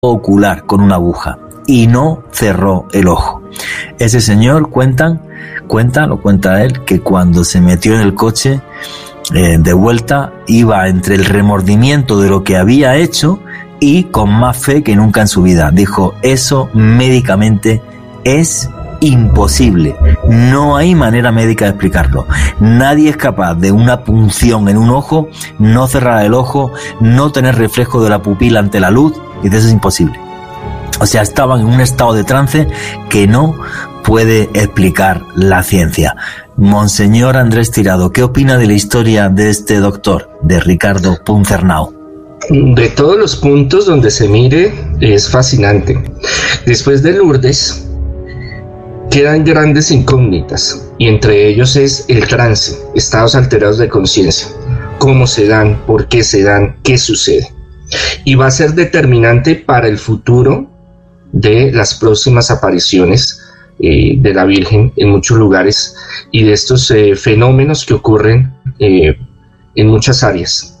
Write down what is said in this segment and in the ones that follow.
ocular con una aguja y no cerró el ojo. Ese señor cuenta él, que cuando se metió en el coche de vuelta iba entre el remordimiento de lo que había hecho y con más fe que nunca en su vida. Dijo, eso médicamente es imposible, no hay manera médica de explicarlo. Nadie es capaz de una punción en un ojo, no cerrar el ojo, no tener reflejo de la pupila ante la luz, y eso es imposible. O sea, estaban en un estado de trance que no puede explicar la ciencia. Monseñor Andrés Tirado, ¿qué opina de la historia de este doctor, de Ricardo Punzernau? De todos los puntos donde se mire, es fascinante. Después de Lourdes quedan grandes incógnitas, y entre ellos es el trance, estados alterados de conciencia, cómo se dan, por qué se dan, qué sucede. Y va a ser determinante para el futuro de las próximas apariciones de la Virgen en muchos lugares y de estos fenómenos que ocurren en muchas áreas.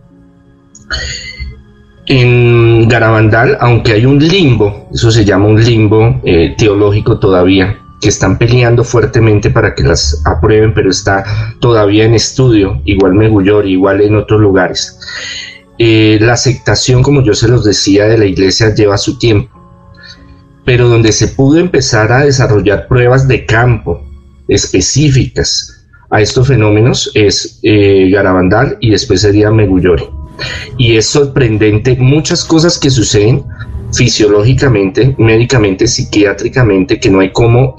En Garabandal, aunque hay un limbo, eso se llama un limbo teológico todavía, que están peleando fuertemente para que las aprueben, pero está todavía en estudio, igual Megullori, igual en otros lugares. La aceptación, como yo se los decía, de la iglesia lleva su tiempo, pero donde se pudo empezar a desarrollar pruebas de campo específicas a estos fenómenos es Garabandal, y después sería Megullori. Y es sorprendente muchas cosas que suceden fisiológicamente, médicamente, psiquiátricamente, que no hay cómo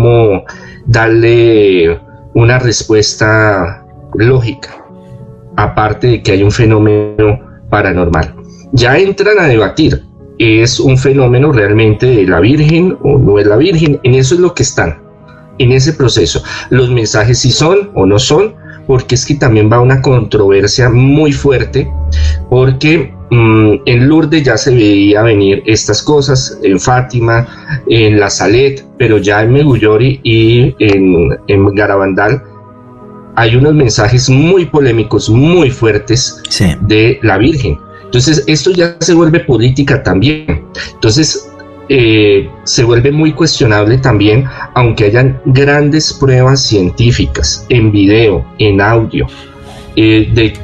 darle una respuesta lógica, aparte de que hay un fenómeno paranormal. Ya entran a debatir, ¿es un fenómeno realmente de la Virgen o no es la Virgen? En eso es lo que están, en ese proceso. Los mensajes si son o no son, porque es que también va una controversia muy fuerte, porque en Lourdes ya se veía venir estas cosas, en Fátima, en La Salet, pero ya en Megullori y en Garabandal hay unos mensajes muy polémicos, muy fuertes, sí, de la Virgen. Entonces esto ya se vuelve política también. Entonces se vuelve muy cuestionable también, aunque hayan grandes pruebas científicas en video, en audio, de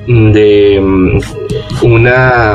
una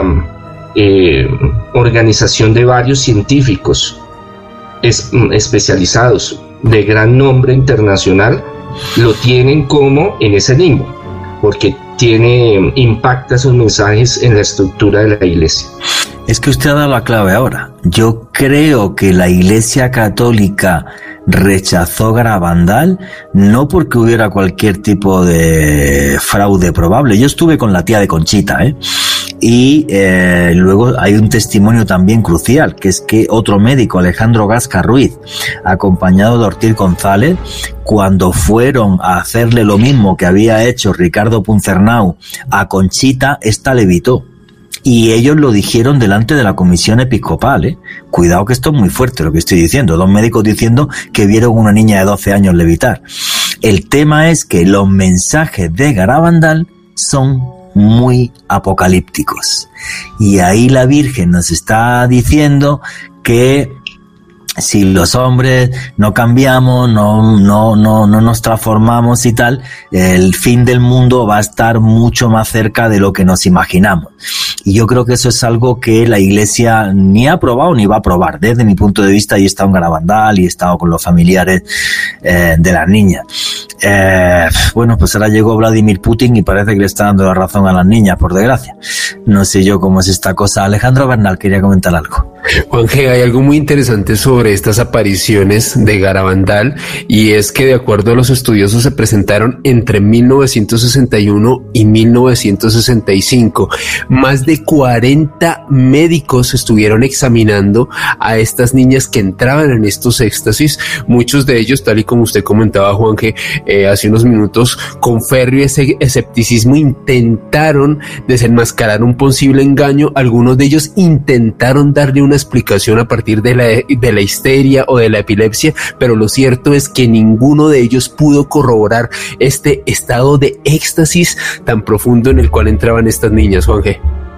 organización de varios científicos especializados de gran nombre internacional, lo tienen como en ese limbo, porque impacta esos mensajes en la estructura de la iglesia. Es que usted ha dado la clave ahora. Yo creo que la Iglesia Católica rechazó Garabandal no porque hubiera cualquier tipo de fraude probable. Yo estuve con la tía de Conchita, y luego hay un testimonio también crucial, que es que otro médico, Alejandro Gasca Ruiz, acompañado de Ortiz González, cuando fueron a hacerle lo mismo que había hecho Ricardo Punzernau a Conchita, esta levitó. Y ellos lo dijeron delante de la comisión episcopal, Cuidado que esto es muy fuerte lo que estoy diciendo. 2 médicos diciendo que vieron una niña de 12 años levitar. El tema es que los mensajes de Garabandal son muy apocalípticos. Y ahí la Virgen nos está diciendo que si los hombres no cambiamos, no nos transformamos y tal, el fin del mundo va a estar mucho más cerca de lo que nos imaginamos. Y yo creo que eso es algo que la Iglesia ni ha probado ni va a probar. Desde mi punto de vista, y he estado en Garabandal y he estado con los familiares de las niñas. Bueno, pues ahora llegó Vladimir Putin y parece que le está dando la razón a las niñas, por desgracia. No sé yo cómo es esta cosa. Alejandro Bernal quería comentar algo. Juanje, hay algo muy interesante sobre estas apariciones de Garabandal, y es que de acuerdo a los estudiosos se presentaron entre 1961 y 1965. Más de 40 médicos estuvieron examinando a estas niñas que entraban en estos éxtasis. Muchos de ellos, tal y como usted comentaba, Juanje, hace unos minutos, con férreo escepticismo intentaron desenmascarar un posible engaño. Algunos de ellos intentaron darle una explicación a partir de la histeria o de la epilepsia, pero lo cierto es que ninguno de ellos pudo corroborar este estado de éxtasis tan profundo en el cual entraban estas niñas, Juanje.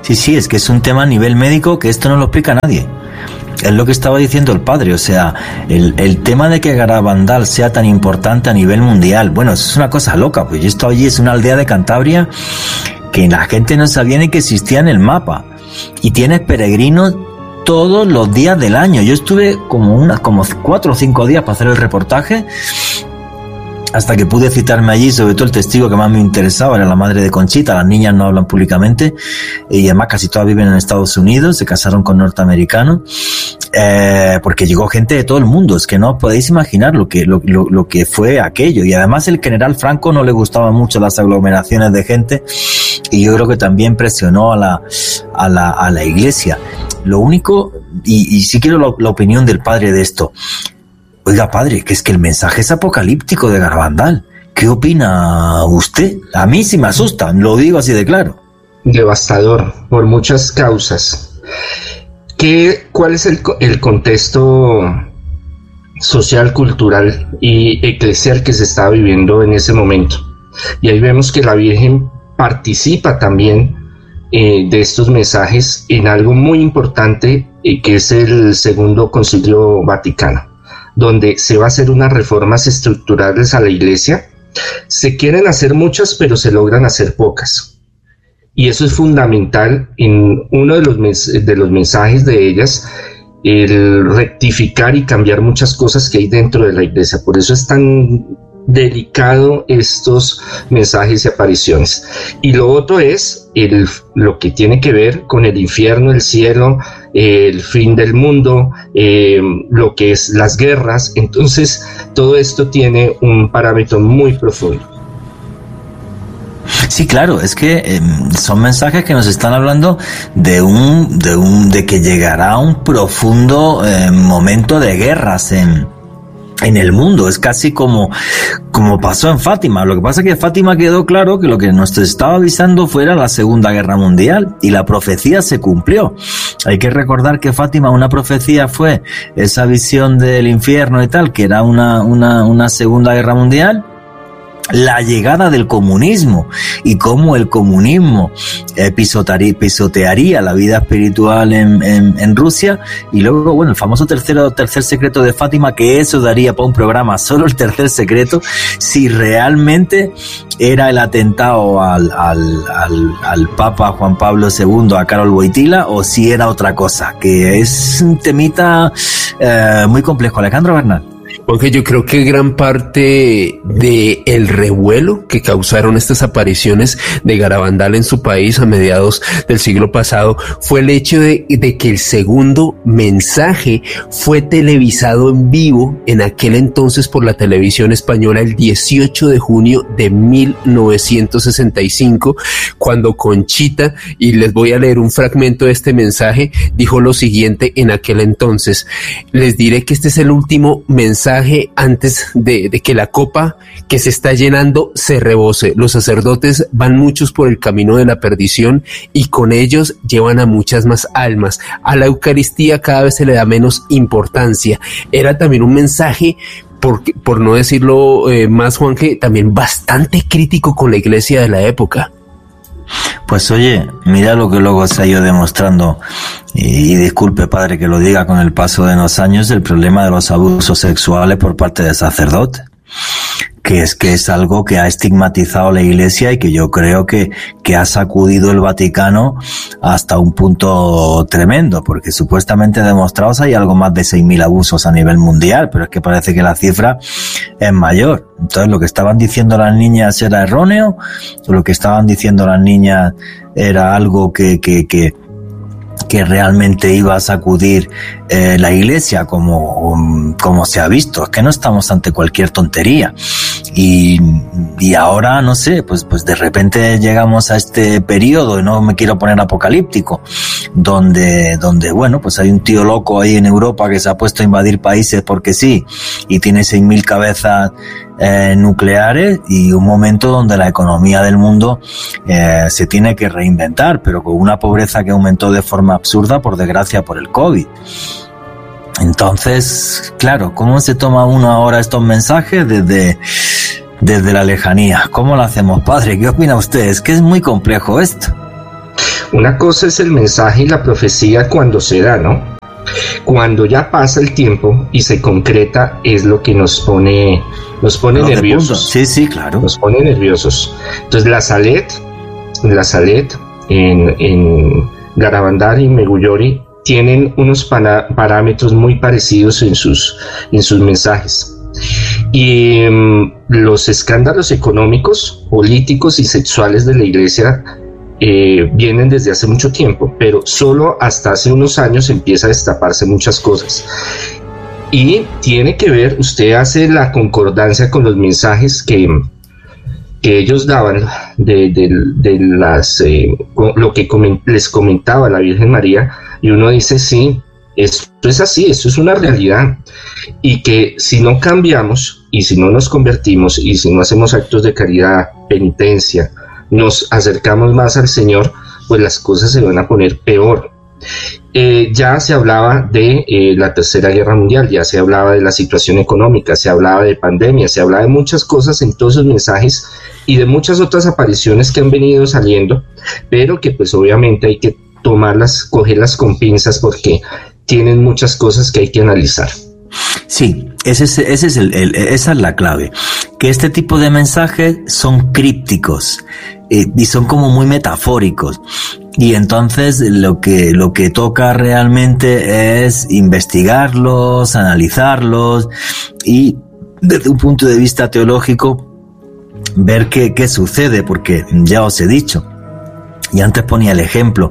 Sí, es que es un tema a nivel médico que esto no lo explica nadie. Es lo que estaba diciendo el padre, o sea, el tema de que Garabandal sea tan importante a nivel mundial, bueno, eso es una cosa loca, pues yo estoy allí, es una aldea de Cantabria que la gente no sabía ni que existía en el mapa, y tienes peregrinos todos los días del año. Yo estuve como 4 o 5 días para hacer el reportaje, hasta que pude citarme allí, sobre todo el testigo que más me interesaba era la madre de Conchita. Las niñas no hablan públicamente y además casi todas viven en Estados Unidos, se casaron con norteamericanos, porque llegó gente de todo el mundo. Es que no os podéis imaginar lo que fue aquello. Y además el general Franco no le gustaban mucho las aglomeraciones de gente, y yo creo que también presionó a la iglesia. Lo único, y sí quiero la opinión del padre de esto. Oiga, padre, que es que el mensaje es apocalíptico de Garabandal. ¿Qué opina usted? A mí sí me asusta, lo digo así de claro. Devastador, por muchas causas. ¿Cuál es el contexto social, cultural y eclesial que se estaba viviendo en ese momento? Y ahí vemos que la Virgen participa también de estos mensajes en algo muy importante, que es el Segundo Concilio Vaticano, donde se va a hacer unas reformas estructurales a la iglesia. Se quieren hacer muchas, pero se logran hacer pocas. Y eso es fundamental en uno de los mensajes de ellas, el rectificar y cambiar muchas cosas que hay dentro de la iglesia. Por eso es tan delicado estos mensajes y apariciones. Y lo otro es lo que tiene que ver con el infierno, el cielo, el fin del mundo, lo que es las guerras. Entonces todo esto tiene un parámetro muy profundo. Sí, claro, es que son mensajes que nos están hablando de que llegará un profundo momento de guerras en el mundo. Es casi como pasó en Fátima. Lo que pasa es que en Fátima quedó claro que lo que nos estaba avisando fuera la Segunda Guerra Mundial, y la profecía se cumplió. Hay que recordar que Fátima, una profecía fue esa visión del infierno y tal, que era una Segunda Guerra Mundial, la llegada del comunismo y cómo el comunismo pisotearía la vida espiritual en Rusia, y luego, bueno, el famoso tercer secreto de Fátima, que eso daría para un programa solo, el tercer secreto, si realmente era el atentado al Papa Juan Pablo II, a Karol Wojtyla, o si era otra cosa, que es un temita muy complejo. Alejandro Bernal. Porque yo creo que gran parte de el revuelo que causaron estas apariciones de Garabandal en su país a mediados del siglo pasado fue el hecho de que el segundo mensaje fue televisado en vivo en aquel entonces por la televisión española el 18 de junio de 1965, cuando Conchita, y les voy a leer un fragmento de este mensaje, dijo lo siguiente en aquel entonces: les diré que este es el último mensaje antes de que la copa que se está llenando se rebose. Los sacerdotes van muchos por el camino de la perdición y con ellos llevan a muchas más almas. A la Eucaristía cada vez se le da menos importancia. Era también un mensaje, por no decirlo más, Juanje, también bastante crítico con la iglesia de la época. Pues oye, mira lo que luego se ha ido demostrando, y disculpe, padre, que lo diga, con el paso de los años, el problema de los abusos sexuales por parte de sacerdotes, que es algo que ha estigmatizado la Iglesia y que yo creo que ha sacudido el Vaticano hasta un punto tremendo, porque supuestamente demostrados hay algo más de 6.000 abusos a nivel mundial, pero es que parece que la cifra es mayor. Entonces, lo que estaban diciendo las niñas era erróneo, o lo que estaban diciendo las niñas era algo que realmente iba a sacudir la Iglesia, como se ha visto. Es que no estamos ante cualquier tontería, y ahora no sé, pues de repente llegamos a este periodo, y no me quiero poner apocalíptico, donde bueno, pues hay un tío loco ahí en Europa que se ha puesto a invadir países porque sí, y tiene 6.000 cabezas nucleares, y un momento donde la economía del mundo se tiene que reinventar, pero con una pobreza que aumentó de forma absurda, por desgracia, por el COVID. Entonces, claro, ¿cómo se toma uno ahora estos mensajes desde la lejanía? ¿Cómo lo hacemos, padre? ¿Qué opina usted? Es que es muy complejo esto. Una cosa es el mensaje y la profecía cuando se da, ¿no? Cuando ya pasa el tiempo y se concreta es lo que nos pone nerviosos. Sí, claro. Nos pone nerviosos. Entonces la Salet en Garabandal y Meguyori tienen unos parámetros muy parecidos en sus mensajes. Y los escándalos económicos, políticos y sexuales de la iglesia vienen desde hace mucho tiempo, pero solo hasta hace unos años empieza a destaparse muchas cosas. Y tiene que ver, usted hace la concordancia con los mensajes que ellos daban de lo que les comentaba la Virgen María, y uno dice, sí, esto es así, esto es una realidad, y que si no cambiamos, y si no nos convertimos, y si no hacemos actos de caridad, penitencia, nos acercamos más al Señor, pues las cosas se van a poner peor. Ya se hablaba de la Tercera Guerra Mundial, ya se hablaba de la situación económica, se hablaba de pandemia, se hablaba de muchas cosas en todos esos mensajes y de muchas otras apariciones que han venido saliendo, pero que pues obviamente hay que cogerlas con pinzas porque tienen muchas cosas que hay que analizar. Sí, esa es la clave, que este tipo de mensajes son crípticos y son como muy metafóricos, y entonces lo que toca realmente es investigarlos, analizarlos y desde un punto de vista teológico ver qué sucede, porque ya os he dicho, y antes ponía el ejemplo,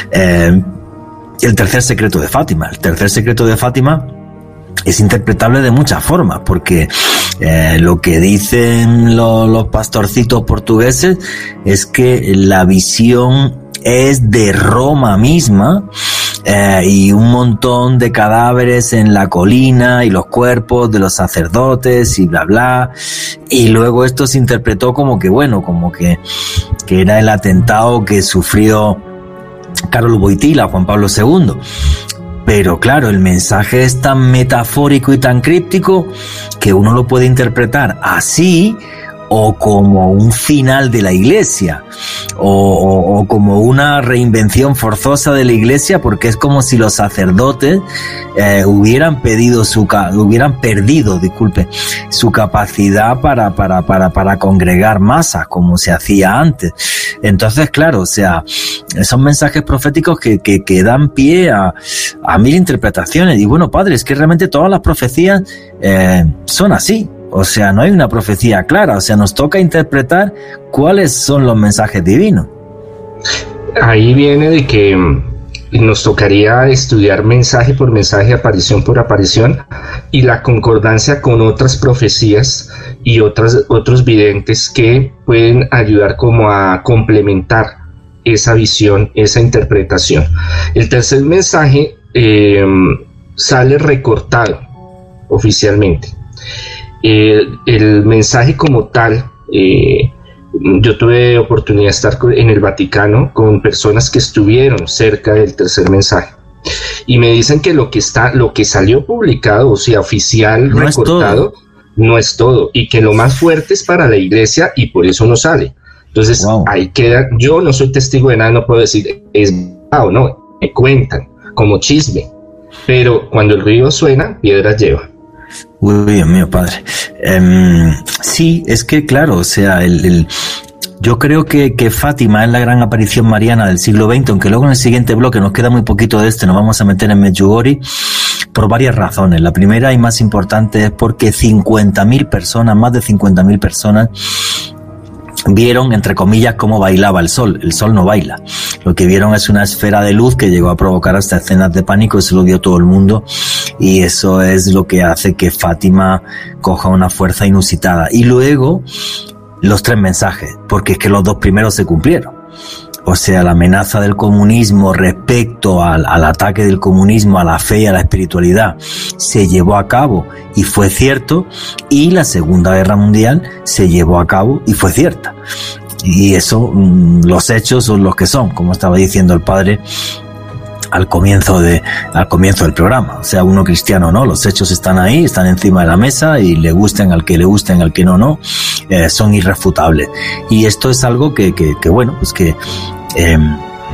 el tercer secreto de Fátima. El tercer secreto de Fátima es interpretable de muchas formas, porque lo que dicen los pastorcitos portugueses es que la visión es de Roma misma, y un montón de cadáveres en la colina y los cuerpos de los sacerdotes y bla bla, y luego esto se interpretó como que era el atentado que sufrió Karol Wojtyła, Juan Pablo II. Pero claro, el mensaje es tan metafórico y tan críptico que uno lo puede interpretar así, o como un final de la iglesia, o como una reinvención forzosa de la iglesia, porque es como si los sacerdotes hubieran perdido su capacidad para congregar masas como se hacía antes. Entonces, claro, o sea, son mensajes proféticos que dan pie a mil interpretaciones. Y bueno, padre, es que realmente todas las profecías son así. O sea, no hay una profecía clara, o sea, nos toca interpretar cuáles son los mensajes divinos. Ahí viene de que nos tocaría estudiar mensaje por mensaje, aparición por aparición, y la concordancia con otras profecías y otros videntes que pueden ayudar como a complementar esa visión, esa interpretación. El tercer mensaje sale recortado oficialmente. El mensaje como tal, yo tuve oportunidad de estar en el Vaticano con personas que estuvieron cerca del tercer mensaje y me dicen que lo que salió publicado, o sea, oficial, no recortado, no es todo, y que lo más fuerte es para la iglesia y por eso no sale. Entonces, ahí queda. Yo no soy testigo de nada, no puedo decir es verdad o no, me cuentan como chisme, pero cuando el río suena, piedras lleva. Uy, Dios mío, padre. Sí, es que claro, o sea, yo creo que Fátima es la gran aparición mariana del siglo XX, aunque luego en el siguiente bloque nos queda muy poquito de nos vamos a meter en Medjugorje por varias razones. La primera y más importante es porque 50.000 personas, más de 50.000 personas, vieron, entre comillas, cómo bailaba el sol. El sol no baila. Lo que vieron es una esfera de luz que llegó a provocar hasta escenas de pánico, eso lo vio todo el mundo, y eso es lo que hace que Fátima coja una fuerza inusitada. Y luego, los tres mensajes, porque es que los dos primeros se cumplieron. O sea, la amenaza del comunismo respecto al ataque del comunismo a la fe y a la espiritualidad se llevó a cabo y fue cierto, y la Segunda Guerra Mundial se llevó a cabo y fue cierta. Y eso, los hechos son los que son, como estaba diciendo el padre al comienzo del programa. O sea, uno cristiano no, los hechos están ahí, están encima de la mesa, y le gusten al que no, son irrefutables. Y esto es algo que bueno, pues que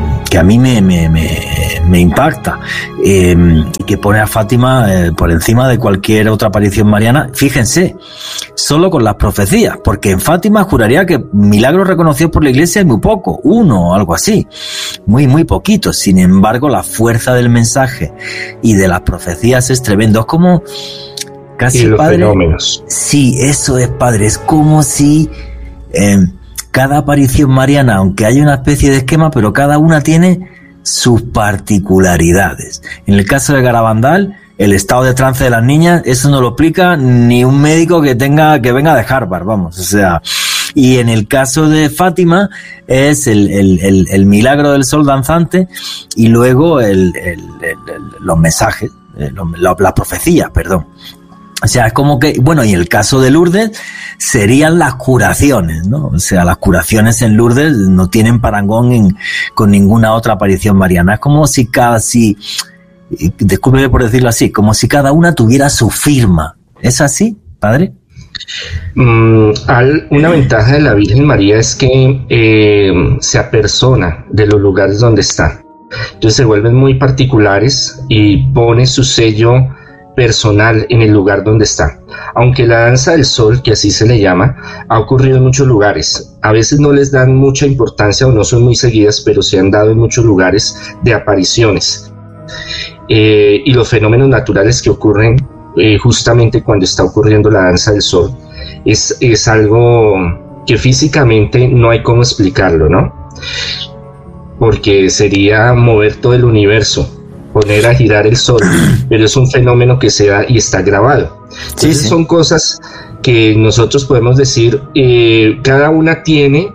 que a mí me impacta, que pone a Fátima por encima de cualquier otra aparición mariana. Fíjense, solo con las profecías, porque en Fátima juraría que milagros reconocidos por la Iglesia es muy poco, uno o algo así, muy poquito. Sin embargo, la fuerza del mensaje y de las profecías es tremendo. Es como casi, y los padre, fenómenos. Sí, eso es, padre. Es como si cada aparición mariana, aunque haya una especie de esquema, pero cada una tiene sus particularidades. En el caso de Garabandal, el estado de trance de las niñas, eso no lo explica ni un médico que venga de Harvard, vamos, o sea. Y en el caso de Fátima es el milagro del sol danzante, y luego los mensajes, las profecías, perdón. O sea, es como que, bueno, y en el caso de Lourdes serían las curaciones, ¿no? O sea, las curaciones en Lourdes no tienen parangón con ninguna otra aparición mariana. Es como si discúlpeme por decirlo así, como si cada una tuviera su firma. ¿Es así, padre? Una ventaja de la Virgen María es que se apersona de los lugares donde está. Entonces se vuelven muy particulares y pone su sello personal en el lugar donde está. Aunque la danza del sol, que así se le llama, ha ocurrido en muchos lugares. A veces no les dan mucha importancia o no son muy seguidas, pero se han dado en muchos lugares de apariciones. Y los fenómenos naturales que ocurren justamente cuando está ocurriendo la danza del sol es algo que físicamente no hay cómo explicarlo, ¿no? Porque sería mover todo el universo, poner a girar el sol, pero es un fenómeno que se da y está grabado. Entonces sí. Son cosas que nosotros podemos decir, cada una tiene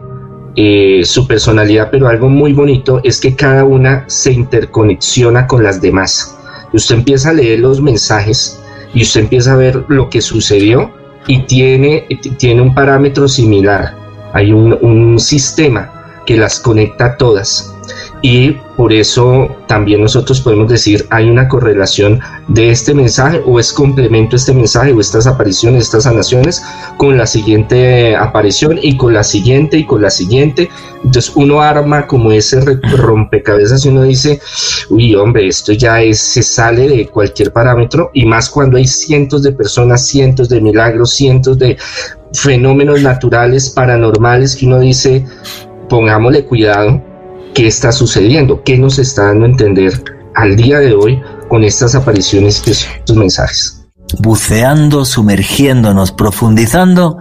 su personalidad, pero algo muy bonito es que cada una se interconexiona con las demás. Usted empieza a leer los mensajes y usted empieza a ver lo que sucedió y tiene un parámetro similar. Hay un sistema que las conecta a todas. Y por eso también nosotros podemos decir hay una correlación de este mensaje, o es complemento este mensaje o estas apariciones, estas sanaciones con la siguiente aparición y con la siguiente y con la siguiente. Entonces uno arma como ese rompecabezas y uno dice, uy, hombre, esto ya se sale de cualquier parámetro, y más cuando hay cientos de personas, cientos de milagros, cientos de fenómenos naturales, paranormales, que uno dice, pongámosle cuidado. ¿Qué está sucediendo? ¿Qué nos está dando a entender al día de hoy con estas apariciones y estos mensajes? Buceando, sumergiéndonos, profundizando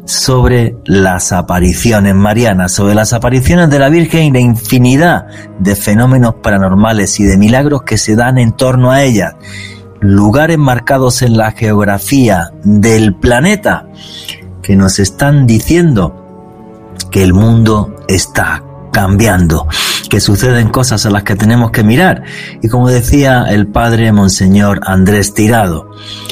sobre las apariciones marianas, sobre las apariciones de la Virgen y la infinidad de fenómenos paranormales y de milagros que se dan en torno a ellas. Lugares marcados en la geografía del planeta que nos están diciendo que el mundo está cambiando, que suceden cosas a las que tenemos que mirar. Y como decía el padre Monseñor Andrés Tirado,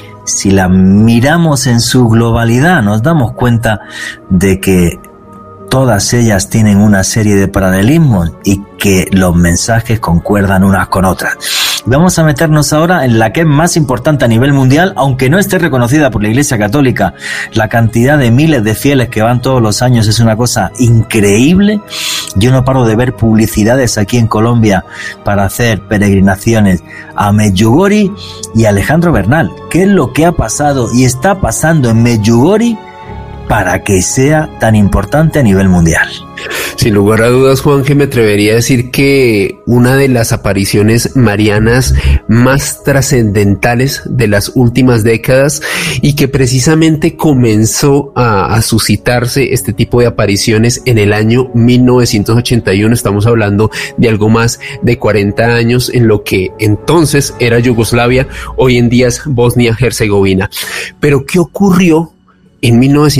si la miramos en su globalidad, nos damos cuenta de que todas ellas tienen una serie de paralelismos y que los mensajes concuerdan unas con otras. Vamos a meternos ahora en la que es más importante a nivel mundial, aunque no esté reconocida por la Iglesia Católica. La cantidad de miles de fieles que van todos los años es una cosa increíble. Yo no paro de ver publicidades aquí en Colombia para hacer peregrinaciones a Medjugorje y Alejandro Bernal. ¿Qué es lo que ha pasado y está pasando en Medjugorje para que sea tan importante a nivel mundial? Sin lugar a dudas, Juan, que me atrevería a decir que una de las apariciones marianas más trascendentales de las últimas décadas, y que precisamente comenzó a suscitarse este tipo de apariciones en el año 1981. Estamos hablando de algo más de 40 años en lo que entonces era Yugoslavia, hoy en día es Bosnia-Herzegovina. Pero ¿qué ocurrió en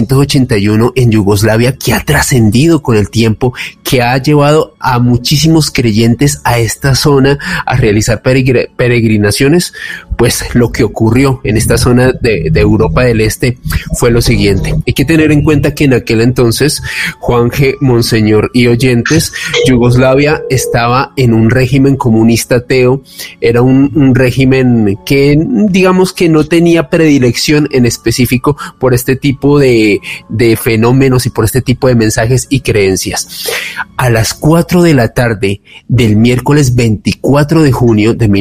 1981 en Yugoslavia, que ha trascendido con el tiempo, que ha llevado a muchísimos creyentes a esta zona a realizar peregrinaciones? pues lo que ocurrió en esta zona de Europa del Este fue lo siguiente. Hay que tener en cuenta que en aquel entonces, Juanje, Monseñor y oyentes, Yugoslavia estaba en un régimen comunista ateo, era un régimen que digamos que no tenía predilección en específico por este tipo de fenómenos y por este tipo de mensajes y creencias. A las 4 de la tarde del miércoles 24 de junio de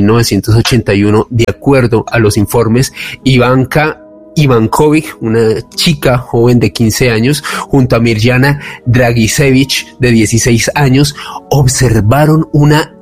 1981, de acuerdo a los informes, Ivanka Ivankovic, una chica joven de 15 años, junto a Mirjana Dragicevic, de 16 años, observaron una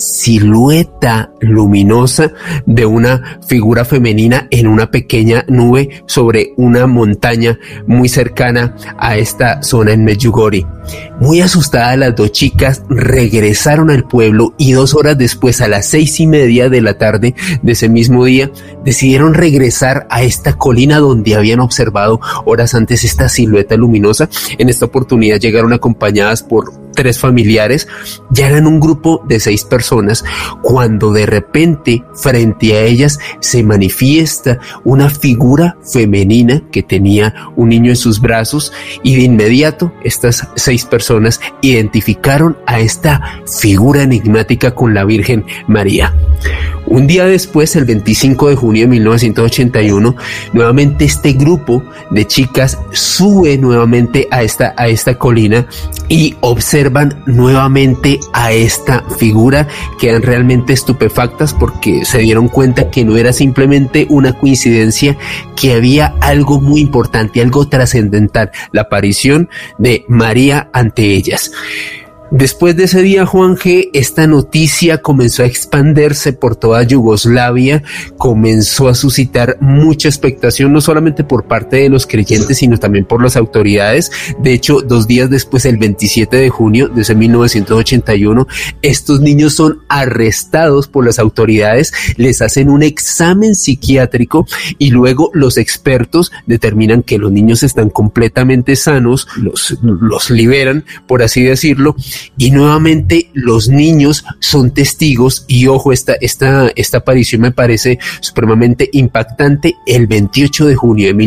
silueta luminosa de una figura femenina en una pequeña nube sobre una montaña muy cercana a esta zona en Medjugorje. Muy asustadas, las dos chicas regresaron al pueblo y 2 horas después, a las 6:30 de la tarde de ese mismo día, decidieron regresar a esta colina donde habían observado horas antes esta silueta luminosa. En esta oportunidad llegaron acompañadas por 3 familiares. Ya eran un grupo de 6 personas cuando de repente frente a ellas se manifiesta una figura femenina que tenía un niño en sus brazos, y de inmediato estas 6 personas identificaron a esta figura enigmática con la Virgen María. Un día después, el 25 de junio de 1981, nuevamente este grupo de chicas sube nuevamente a esta colina y observan nuevamente a esta figura. Quedan realmente estupefactas porque se dieron cuenta que no era simplemente una coincidencia, que había algo muy importante, algo trascendental, la aparición de María ante ellas. Después de ese día, Juanje, esta noticia comenzó a expandirse por toda Yugoslavia, comenzó a suscitar mucha expectación, no solamente por parte de los creyentes, sino también por las autoridades. De hecho, 2 días después, el 27 de junio de ese 1981, estos niños son arrestados por las autoridades, les hacen un examen psiquiátrico y luego los expertos determinan que los niños están completamente sanos, los liberan, por así decirlo. Y nuevamente los niños son testigos, y ojo, esta aparición me parece supremamente impactante. El 28 de junio de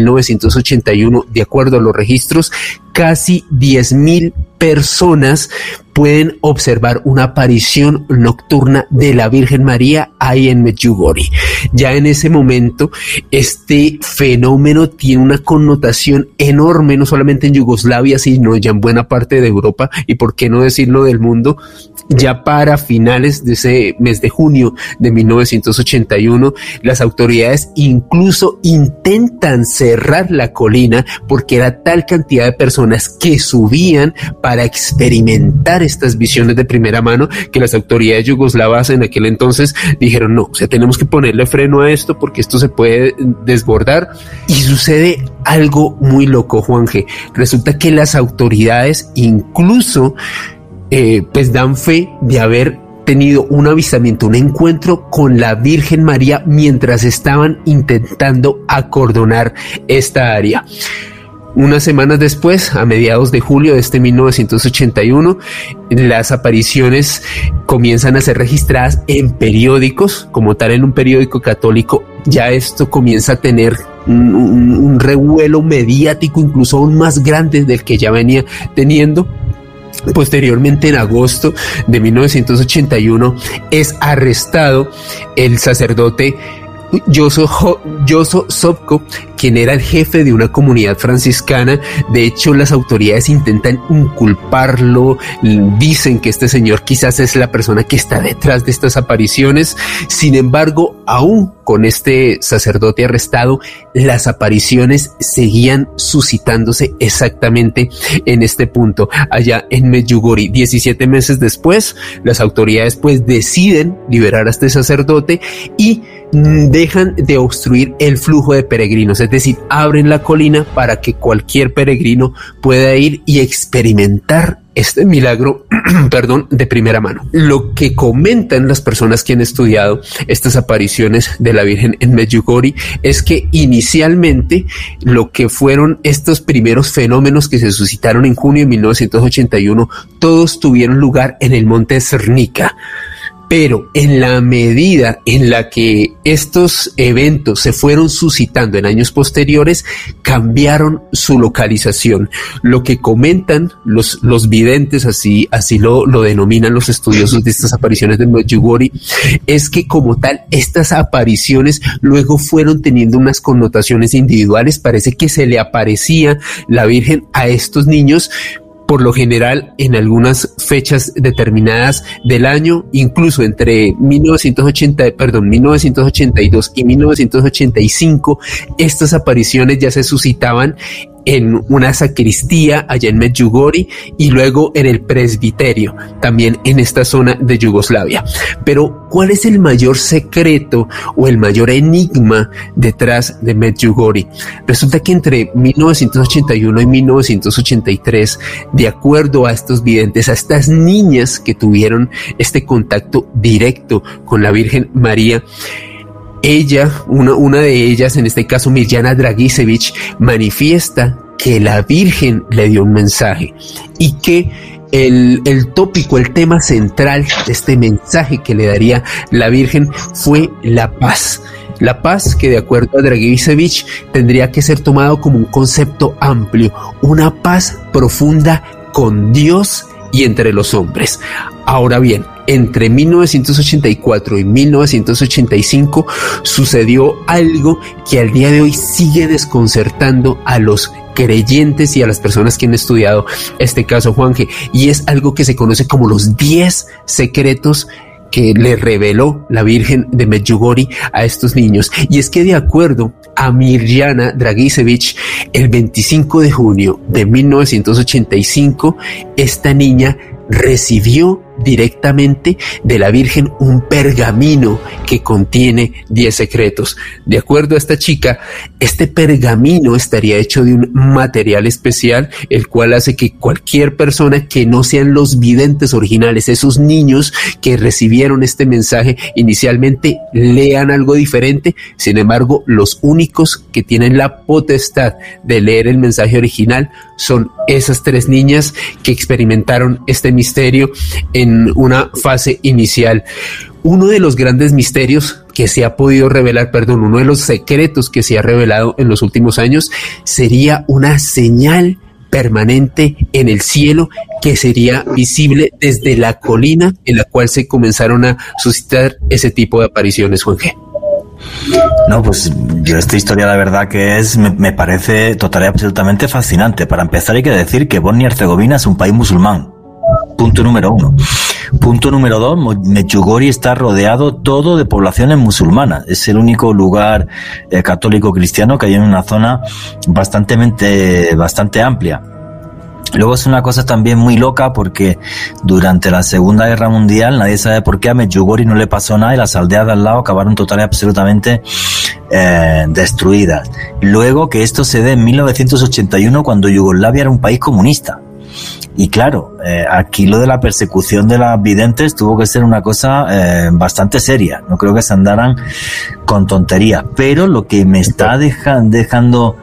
1981, de acuerdo a los registros, casi 10,000 personas pueden observar una aparición nocturna de la Virgen María ahí en Medjugorje. Ya en ese momento, este fenómeno tiene una connotación enorme, no solamente en Yugoslavia, sino ya en buena parte de Europa, y por qué no decirlo del mundo. Ya para finales de ese mes de junio de 1981, las autoridades incluso intentan cerrar la colina porque era tal cantidad de personas que subían para experimentar estas visiones de primera mano, que las autoridades yugoslavas en aquel entonces dijeron: no, o sea, tenemos que ponerle freno a esto porque esto se puede desbordar. Y sucede algo muy loco, Juanje. Resulta que las autoridades incluso pues dan fe de haber tenido un avistamiento, un encuentro con la Virgen María mientras estaban intentando acordonar esta área. Unas semanas después, a mediados de julio de este 1981, las apariciones comienzan a ser registradas en periódicos, como tal en un periódico católico. Ya esto comienza a tener un revuelo mediático incluso aún más grande del que ya venía teniendo. Posteriormente, en agosto de 1981, es arrestado el sacerdote Jozo Sopko, quien era el jefe de una comunidad franciscana. De hecho, las autoridades intentan inculparlo, dicen que este señor quizás es la persona que está detrás de estas apariciones. Sin embargo, aún con este sacerdote arrestado, las apariciones seguían suscitándose exactamente en este punto, allá en Medjugorje. 17 meses después, las autoridades pues deciden liberar a este sacerdote y dejan de obstruir el flujo de peregrinos, es decir, abren la colina para que cualquier peregrino pueda ir y experimentar este milagro de primera mano. Lo que comentan las personas que han estudiado estas apariciones de la Virgen en Medjugorje es que inicialmente lo que fueron estos primeros fenómenos que se suscitaron en junio de 1981, todos tuvieron lugar en el monte Crnica. pero en la medida en la que estos eventos se fueron suscitando en años posteriores, cambiaron su localización. Lo que comentan los videntes, así lo denominan los estudiosos de estas apariciones de Medjugorje, es que como tal estas apariciones luego fueron teniendo unas connotaciones individuales. Parece que se le aparecía la Virgen a estos niños, por lo general en algunas fechas determinadas del año, incluso entre 1982 y 1985, estas apariciones ya se suscitaban en una sacristía allá en Medjugorje y luego en el presbiterio, también en esta zona de Yugoslavia. Pero ¿cuál es el mayor secreto o el mayor enigma detrás de Medjugorje? Resulta que entre 1981 y 1983, de acuerdo a estos videntes, a estas niñas que tuvieron este contacto directo con la Virgen María, una de ellas, en este caso Mirjana Dragicevic, manifiesta que la Virgen le dio un mensaje y que el tópico, el tema central de este mensaje que le daría la Virgen fue la paz. La paz que, de acuerdo a Dragicevic, tendría que ser tomado como un concepto amplio, una paz profunda con Dios y entre los hombres. Ahora bien, entre 1984 y 1985 sucedió algo que al día de hoy sigue desconcertando a los creyentes y a las personas que han estudiado este caso, Juanje, y es algo que se conoce como los 10 secretos que le reveló la Virgen de Medjugorje a estos niños. Y es que, de acuerdo a Mirjana Dragicevic, el 25 de junio de 1985, esta niña recibió directamente de la Virgen un pergamino que contiene 10 secretos. De acuerdo a esta chica, este pergamino estaría hecho de un material especial, el cual hace que cualquier persona que no sean los videntes originales, esos niños que recibieron este mensaje inicialmente, lean algo diferente. Sin embargo, los únicos que tienen la potestad de leer el mensaje original son esas 3 niñas que experimentaron este misterio en una fase inicial. Uno de los grandes misterios que se ha podido revelar, uno de los secretos que se ha revelado en los últimos años sería una señal permanente en el cielo que sería visible desde la colina en la cual se comenzaron a suscitar ese tipo de apariciones, Juanje. No, pues yo esta historia la verdad que me parece total y absolutamente fascinante. Para empezar hay que decir que Bosnia y Herzegovina es un país musulmán. Punto número 1. Punto número 2, Medjugorje está rodeado todo de poblaciones musulmanas. Es el único lugar católico cristiano que hay en una zona bastante amplia. Luego es una cosa también muy loca porque durante la Segunda Guerra Mundial nadie sabe por qué a Medjugorje no le pasó nada y las aldeas de al lado acabaron total y absolutamente destruidas. Luego que esto se dé en 1981 cuando Yugoslavia era un país comunista. Y claro, aquí lo de la persecución de las videntes tuvo que ser una cosa bastante seria. No creo que se andaran con tonterías. Pero lo que me está dejando...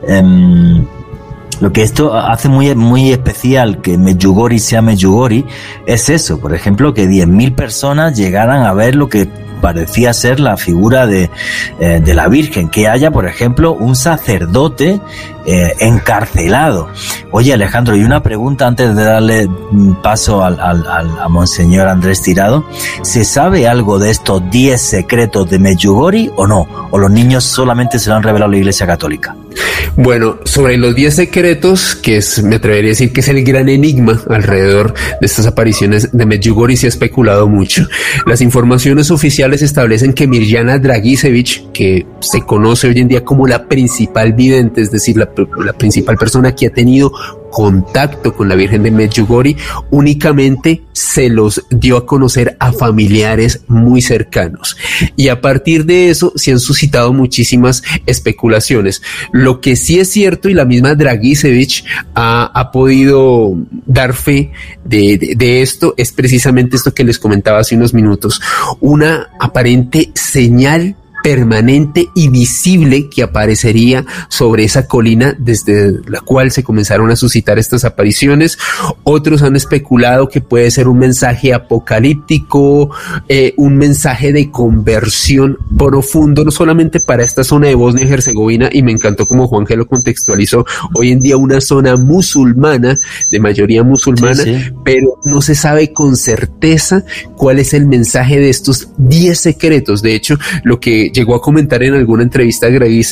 lo que esto hace muy especial que Medjugorje sea Medjugorje es eso. Por ejemplo, que 10.000 personas llegaran a ver lo que parecía ser la figura de la Virgen, que haya, por ejemplo, un sacerdote encarcelado. Oye, Alejandro, y una pregunta antes de darle paso a Monseñor Andrés Tirado: ¿se sabe algo de estos 10 secretos de Medjugorje o no? ¿O los niños solamente se lo han revelado la Iglesia Católica? Bueno, sobre los 10 secretos, me atrevería a decir que es el gran enigma alrededor de estas apariciones de Medjugorje, se ha especulado mucho. Las informaciones oficiales establecen que Mirjana Dragicevic, que se conoce hoy en día como la principal vidente, es decir, la principal persona que ha tenido contacto con la Virgen de Medjugorje, únicamente se los dio a conocer a familiares muy cercanos. Y a partir de eso se han suscitado muchísimas especulaciones. Lo que sí es cierto, y la misma Dragicevic ha podido dar fe de esto, es precisamente esto que les comentaba hace unos minutos: una aparente señal permanente y visible que aparecería sobre esa colina desde la cual se comenzaron a suscitar estas apariciones. Otros han especulado que puede ser un mensaje apocalíptico, un mensaje de conversión profundo, no solamente para esta zona de Bosnia y Herzegovina, y me encantó como Juan G lo contextualizó, hoy en día una zona musulmana, de mayoría musulmana, sí. Pero no se sabe con certeza cuál es el mensaje de estos 10 secretos. De hecho, lo que llegó a comentar en alguna entrevista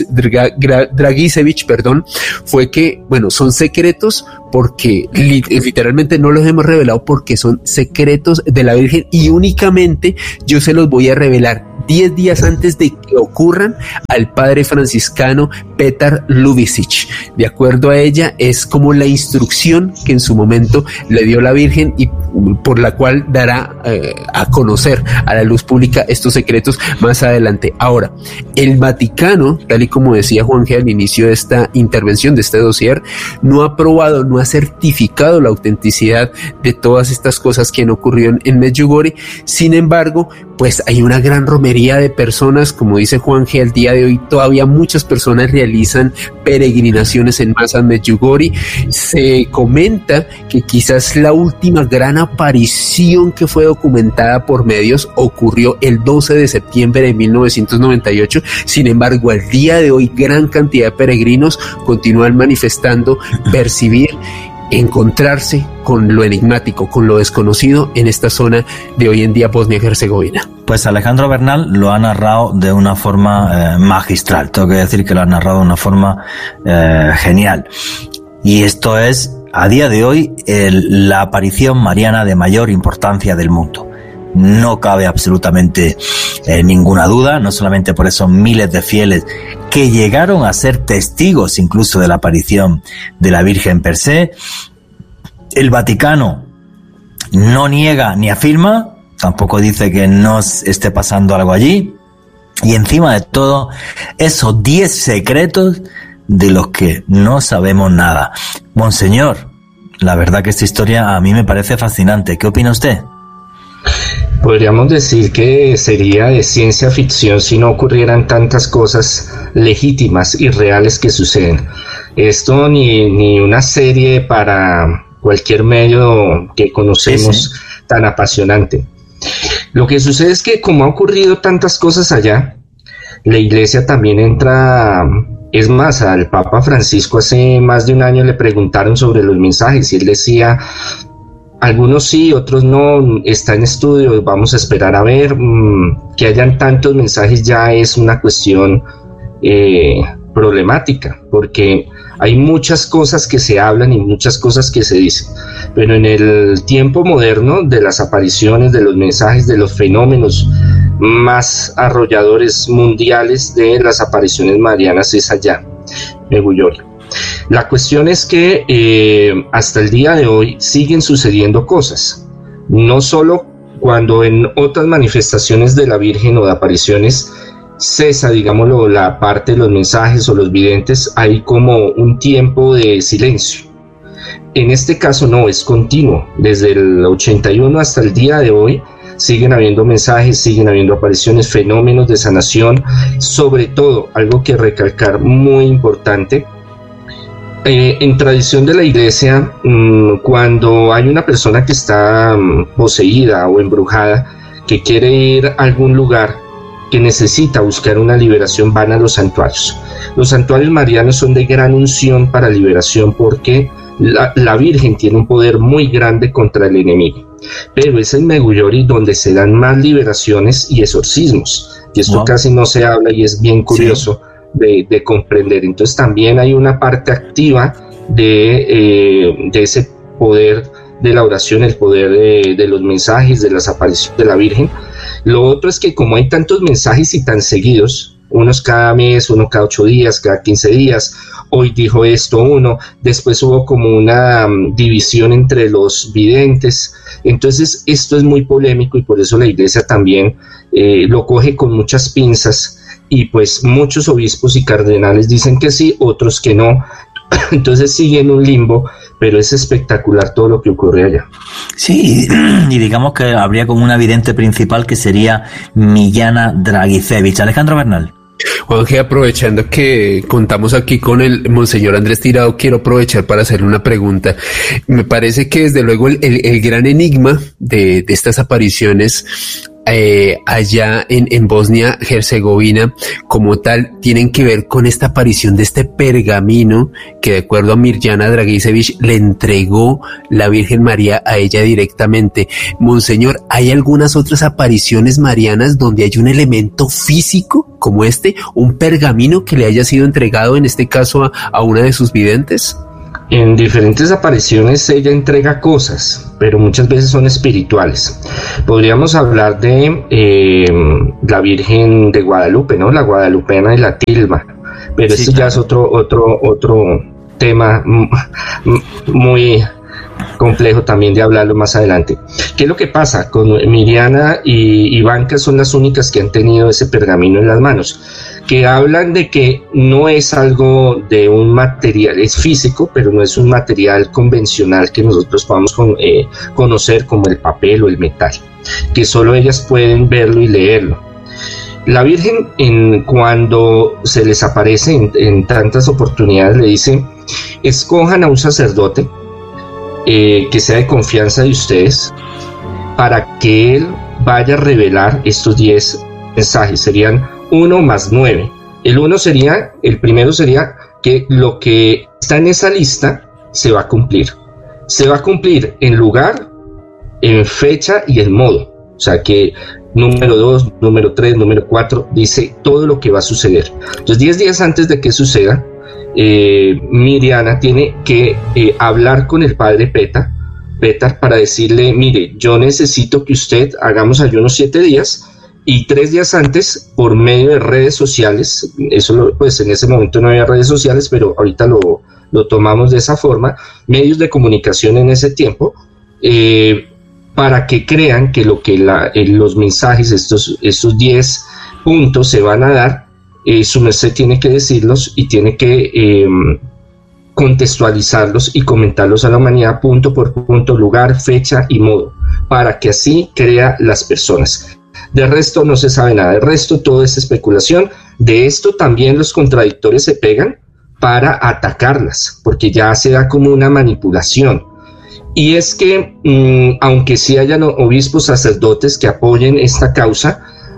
Dragicevic, fue que, bueno, son secretos porque literalmente no los hemos revelado porque son secretos de la Virgen y únicamente yo se los voy a revelar 10 días antes de que ocurran al padre franciscano Petar Ljubicic. De acuerdo a ella, es como la instrucción que en su momento le dio la Virgen y por la cual dará a conocer a la luz pública estos secretos más adelante. Ahora, el Vaticano, tal y como decía Juan G al inicio de esta intervención, de este dossier, no ha probado, no ha certificado la autenticidad de todas estas cosas que han ocurrido en Medjugorje. Sin embargo, pues hay una gran romería de personas, como dice Juan G, al día de hoy todavía muchas personas realizan peregrinaciones en masa en Medjugorje. Se comenta que quizás la última gran aparición que fue documentada por medios ocurrió el 12 de septiembre de 1998. Sin embargo, al día de hoy gran cantidad de peregrinos continúan manifestando percibir, encontrarse con lo enigmático, con lo desconocido en esta zona de hoy en día Bosnia y Herzegovina. Pues Alejandro Bernal lo ha narrado de una forma magistral. Tengo que decir que lo ha narrado de una forma genial. Y esto es, a día de hoy, la aparición mariana de mayor importancia del mundo. No cabe absolutamente ninguna duda, no solamente por esos miles de fieles que llegaron a ser testigos incluso de la aparición de la Virgen per se. El Vaticano no niega ni afirma, tampoco dice que no esté pasando algo allí, y encima de todo, esos 10 secretos de los que no sabemos nada. Monseñor, la verdad que esta historia a mí me parece fascinante. ¿Qué opina usted? Podríamos decir que sería de ciencia ficción si no ocurrieran tantas cosas legítimas y reales que suceden. Esto ni una serie para cualquier medio que conocemos tan apasionante. Lo que sucede es que como ha ocurrido tantas cosas allá, la Iglesia también entra. Es más, al Papa Francisco hace más de un año le preguntaron sobre los mensajes y él decía: algunos sí, otros no, está en estudio, vamos a esperar a ver. Que hayan tantos mensajes ya es una cuestión problemática, porque hay muchas cosas que se hablan y muchas cosas que se dicen, pero en el tiempo moderno de las apariciones, de los mensajes, de los fenómenos más arrolladores mundiales de las apariciones marianas es allá, Medjugorje. La cuestión es que hasta el día de hoy siguen sucediendo cosas, no solo cuando en otras manifestaciones de la Virgen o de apariciones cesa, digámoslo, la parte de los mensajes o los videntes, hay como un tiempo de silencio. En este caso no, es continuo, desde el 81 hasta el día de hoy siguen habiendo mensajes, siguen habiendo apariciones, fenómenos de sanación, sobre todo, algo que recalcar muy importante. En tradición de la Iglesia, cuando hay una persona que está poseída o embrujada, que quiere ir a algún lugar, que necesita buscar una liberación, van a los santuarios. Los santuarios marianos son de gran unción para liberación porque la Virgen tiene un poder muy grande contra el enemigo. Pero es en Medjugorje donde se dan más liberaciones y exorcismos. Y esto casi no se habla y es bien curioso. Sí. De comprender. Entonces también hay una parte activa de ese poder de la oración, el poder de los mensajes, de las apariciones de la Virgen. Lo otro es que como hay tantos mensajes y tan seguidos, unos cada mes, uno cada 8 días, cada 15 días, hoy dijo esto uno, después hubo como una división entre los videntes. Entonces esto es muy polémico y por eso la Iglesia también lo coge con muchas pinzas. Y pues muchos obispos y cardenales dicen que sí, otros que no. Entonces sigue en un limbo, pero es espectacular todo lo que ocurre allá. Sí, y digamos que habría como una vidente principal que sería Mirjana Dragicevic. Alejandro Bernal. Juanje, aprovechando que contamos aquí con el Monseñor Andrés Tirado, quiero aprovechar para hacerle una pregunta. Me parece que desde luego el gran enigma de estas apariciones allá en Bosnia-Herzegovina como tal tienen que ver con esta aparición de este pergamino que, de acuerdo a Mirjana Dragicevic, le entregó la Virgen María a ella directamente. Monseñor, ¿hay algunas otras apariciones marianas donde hay un elemento físico como un pergamino que le haya sido entregado, en este caso a una de sus videntes? En diferentes apariciones ella entrega cosas, pero muchas veces son espirituales. Podríamos hablar de la Virgen de Guadalupe, ¿no? La guadalupana de la tilma, pero sí, esto ya es otro tema muy complejo también de hablarlo más adelante. ¿Qué es lo que pasa? Con Mirjana y Ivanka son las únicas que han tenido ese pergamino en las manos, que hablan de que no es algo de un material, es físico, pero no es un material convencional que nosotros podamos conocer como el papel o el metal, que solo ellas pueden verlo y leerlo. La Virgen, cuando se les aparece en tantas oportunidades, le dice: escojan a un sacerdote que sea de confianza de ustedes, para que él vaya a revelar estos 10 mensajes. Serían 1 más 9. El primero sería que lo que está en esa lista se va a cumplir. Se va a cumplir en lugar, en fecha y en modo. O sea que número 2, número 3, número 4, dice todo lo que va a suceder. Entonces 10 días antes de que suceda, Mirjana tiene que hablar con el padre Petar para decirle: mire, yo necesito que usted hagamos ayunos 7 días, y 3 días antes, por medio de redes sociales, pues en ese momento no había redes sociales, pero ahorita lo tomamos de esa forma, medios de comunicación en ese tiempo, para que crean que los mensajes, estos 10 puntos se van a dar. Su merced tiene que decirlos y tiene que contextualizarlos y comentarlos a la humanidad punto por punto, lugar, fecha y modo, para que así crea las personas. De resto no se sabe nada, de resto todo es especulación. De esto también los contradictores se pegan para atacarlas, porque ya se da como una manipulación. Y es que aunque sí hayan obispos, sacerdotes que apoyen esta causa,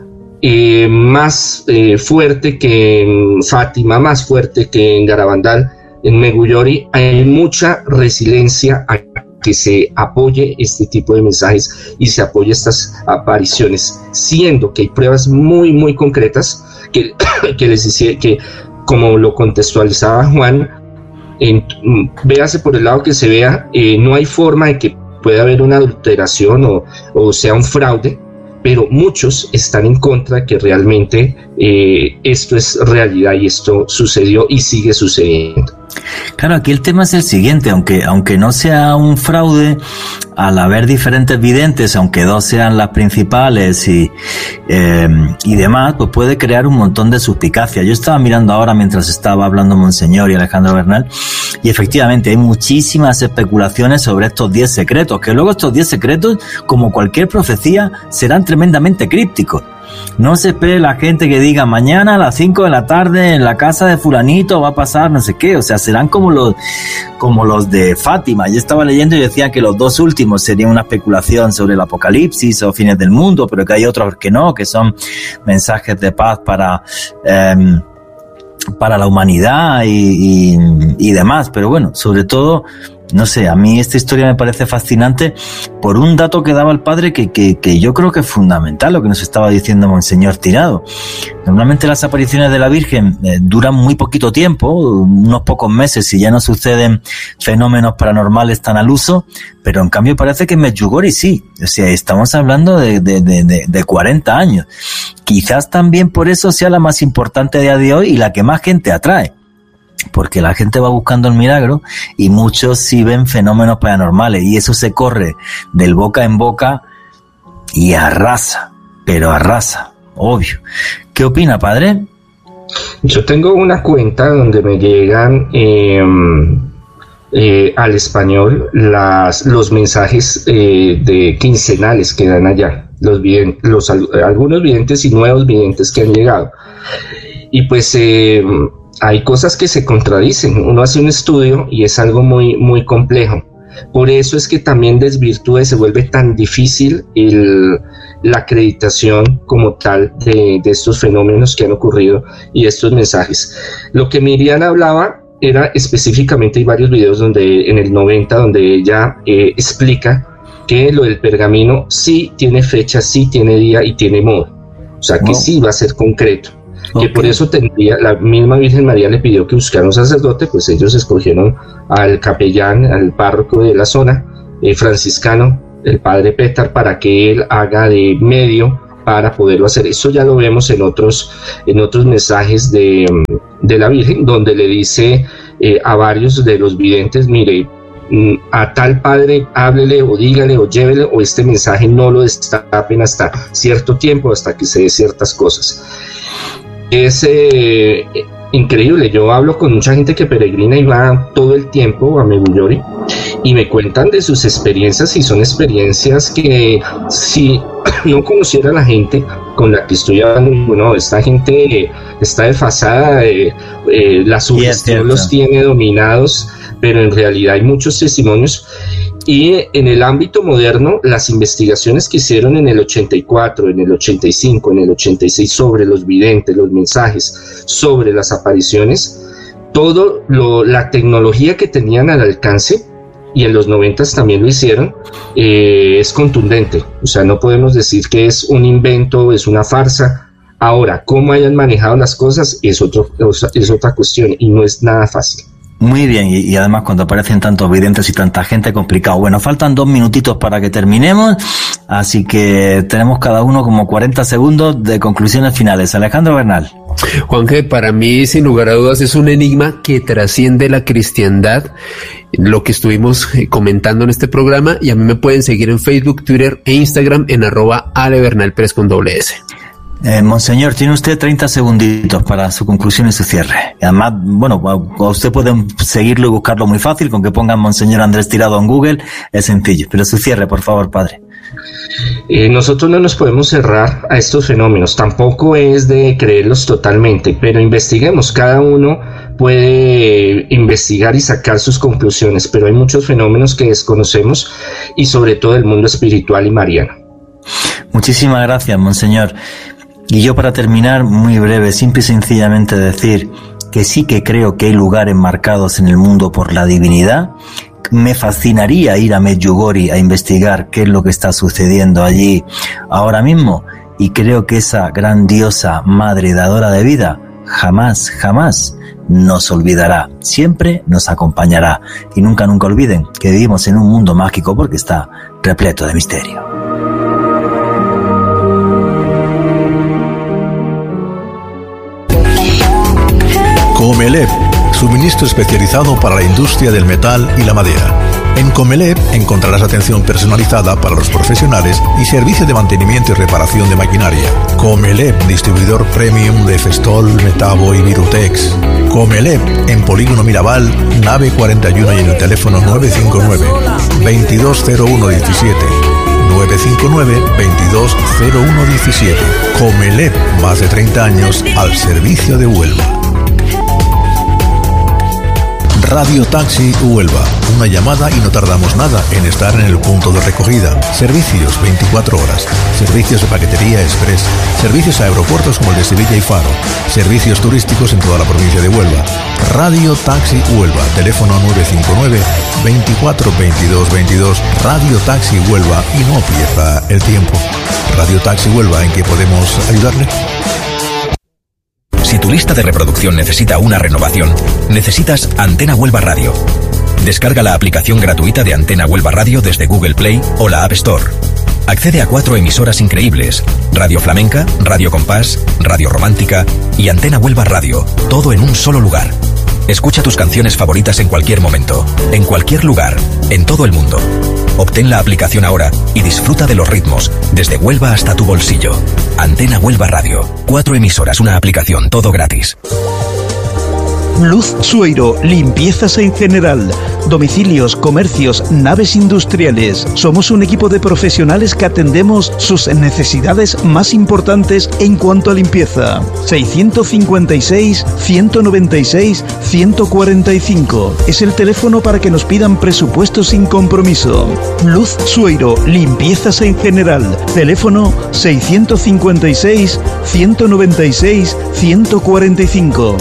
más fuerte que en Fátima, más fuerte que en Garabandal, en Meguyori, hay mucha resiliencia a que se apoye este tipo de mensajes y se apoye estas apariciones, siendo que hay pruebas muy muy concretas que como lo contextualizaba Juan, véase por el lado que se vea, no hay forma de que pueda haber una adulteración o sea un fraude, pero muchos están en contra de que realmente esto es realidad y esto sucedió y sigue sucediendo. Claro, aquí el tema es el siguiente: aunque no sea un fraude, al haber diferentes videntes, aunque 2 sean las principales y demás, pues puede crear un montón de suspicacia. Yo estaba mirando ahora mientras estaba hablando Monseñor y Alejandro Bernal, y efectivamente hay muchísimas especulaciones sobre estos 10 secretos, que luego estos 10 secretos, como cualquier profecía, serán tremendamente crípticos. No se espere la gente que diga: mañana a las 5 de la tarde en la casa de fulanito va a pasar no sé qué. O sea, serán como los de Fátima. Yo estaba leyendo y decía que los 2 últimos serían una especulación sobre el apocalipsis o fines del mundo, pero que hay otros que no, que son mensajes de paz para la humanidad y demás. Pero bueno, sobre todo, no sé, a mí esta historia me parece fascinante por un dato que daba el padre que yo creo que es fundamental, lo que nos estaba diciendo Monseñor Tirado. Normalmente las apariciones de la Virgen duran muy poquito tiempo, unos pocos meses, y ya no suceden fenómenos paranormales tan al uso, pero en cambio parece que en Medjugorje sí. O sea, estamos hablando de 40 años. Quizás también por eso sea la más importante a día de hoy y la que más gente atrae, porque la gente va buscando el milagro y muchos sí ven fenómenos paranormales, y eso se corre del boca en boca y arrasa, pero arrasa, obvio. ¿Qué opina, padre? Yo tengo una cuenta donde me llegan al español los mensajes quincenales que dan allá, algunos videntes y nuevos videntes que han llegado. Y pues hay cosas que se contradicen. Uno hace un estudio y es algo muy, muy complejo. Por eso es que también desvirtúa y se vuelve tan difícil la acreditación como tal de estos fenómenos que han ocurrido y estos mensajes. Lo que Miriam hablaba era específicamente, hay varios videos en el 90 donde ella explica que lo del pergamino sí tiene fecha, sí tiene día y tiene modo. O sea que sí va a ser concreto. Que por eso la misma Virgen María le pidió que buscara un sacerdote, pues ellos escogieron al capellán, al párroco de la zona, franciscano, el padre Pétar, para que él haga de medio para poderlo hacer. Eso ya lo vemos en otros mensajes de la Virgen, donde le dice a varios de los videntes, mire, a tal padre háblele o dígale o llévele, o este mensaje no lo destapen hasta cierto tiempo, hasta que se dé ciertas cosas. Es increíble. Yo hablo con mucha gente que peregrina y va todo el tiempo a Medjugorje y me cuentan de sus experiencias, y son experiencias que si no conociera la gente con la que estoy hablando, bueno, esta gente está desfasada, la sugestión los tiene dominados, pero en realidad hay muchos testimonios. Y en el ámbito moderno, las investigaciones que hicieron en el 84, en el 85, en el 86 sobre los videntes, los mensajes, sobre las apariciones, la tecnología que tenían al alcance, y en los 90 también lo hicieron, es contundente. O sea, no podemos decir que es un invento, es una farsa. Ahora, cómo hayan manejado las cosas es otra cuestión, y no es nada fácil. Muy bien, y además cuando aparecen tantos videntes y tanta gente, complicado. Bueno, faltan 2 minutitos para que terminemos, así que tenemos cada uno como 40 segundos de conclusiones finales. Alejandro Bernal. Juanje, para mí, sin lugar a dudas, es un enigma que trasciende la cristiandad, lo que estuvimos comentando en este programa, y a mí me pueden seguir en Facebook, Twitter e Instagram en @alebernalpress con @s. Monseñor, tiene usted 30 segunditos para su conclusión y su cierre. Además, bueno, usted puede seguirlo y buscarlo muy fácil, con que pongan Monseñor Andrés Tirado en Google, es sencillo. Pero su cierre, por favor, padre. Nosotros no nos podemos cerrar a estos fenómenos, tampoco es de creerlos totalmente, pero investiguemos, cada uno puede investigar y sacar sus conclusiones, pero hay muchos fenómenos que desconocemos, y sobre todo el mundo espiritual y mariano. Muchísimas gracias, Monseñor. Y yo, para terminar, muy breve, simple y sencillamente decir que sí que creo que hay lugares marcados en el mundo por la divinidad. Me fascinaría ir a Medjugorje a investigar qué es lo que está sucediendo allí ahora mismo, y creo que esa grandiosa madre dadora de vida jamás, jamás nos olvidará, siempre nos acompañará. Y nunca, nunca olviden que vivimos en un mundo mágico, porque está repleto de misterio. Comelep, suministro especializado para la industria del metal y la madera. En Comelep encontrarás atención personalizada para los profesionales y servicio de mantenimiento y reparación de maquinaria. Comelep, distribuidor premium de Festol, Metabo y Virutex. Comelep, en Polígono Mirabal, nave 41, y en el teléfono 959-220117. 959-220117. Comelep, más de 30 años al servicio de Huelva. Radio Taxi Huelva. Una llamada y no tardamos nada en estar en el punto de recogida. Servicios 24 horas. Servicios de paquetería express. Servicios a aeropuertos como el de Sevilla y Faro. Servicios turísticos en toda la provincia de Huelva. Radio Taxi Huelva. Teléfono 959 24 22 22. Radio Taxi Huelva, y no pierda el tiempo. Radio Taxi Huelva, ¿en qué podemos ayudarle? Si tu lista de reproducción necesita una renovación, necesitas Antena Huelva Radio. Descarga la aplicación gratuita de Antena Huelva Radio desde Google Play o la App Store. Accede a 4 emisoras increíbles: Radio Flamenca, Radio Compás, Radio Romántica y Antena Huelva Radio, todo en un solo lugar. Escucha tus canciones favoritas en cualquier momento, en cualquier lugar, en todo el mundo. Obtén la aplicación ahora y disfruta de los ritmos, desde Huelva hasta tu bolsillo. Antena Huelva Radio. 4 emisoras, una aplicación, todo gratis. Luz Sueiro, limpiezas en general, domicilios, comercios, naves industriales. Somos un equipo de profesionales que atendemos sus necesidades más importantes en cuanto a limpieza. 656-196-145 es el teléfono para que nos pidan presupuestos sin compromiso. Luz Sueiro, limpiezas en general. Teléfono 656-196-145.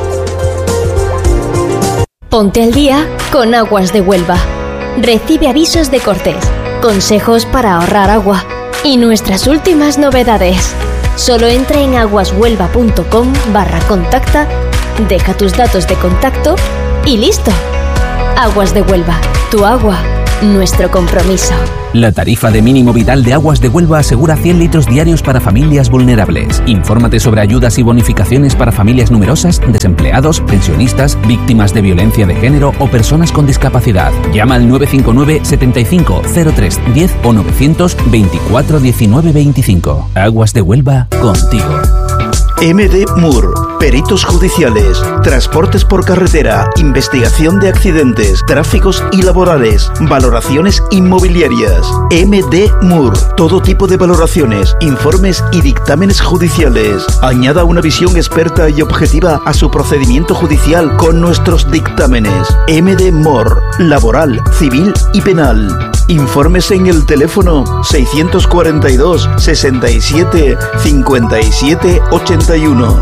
Ponte al día con Aguas de Huelva. Recibe avisos de cortes, consejos para ahorrar agua y nuestras últimas novedades. Solo entra en aguashuelva.com/contacta, deja tus datos de contacto y listo. Aguas de Huelva, tu agua, nuestro compromiso. La tarifa de mínimo vital de Aguas de Huelva asegura 100 litros diarios para familias vulnerables. Infórmate sobre ayudas y bonificaciones para familias numerosas, desempleados, pensionistas, víctimas de violencia de género o personas con discapacidad. Llama al 959 75 03 10 o 924 19 25. Aguas de Huelva, contigo. MD Mur, peritos judiciales, transportes por carretera, investigación de accidentes, tráficos y laborales, valoraciones inmobiliarias. MD Mur, todo tipo de valoraciones, informes y dictámenes judiciales. Añada una visión experta y objetiva a su procedimiento judicial con nuestros dictámenes. MD Mur, laboral, civil y penal. Informes en el teléfono 642 67 57 81.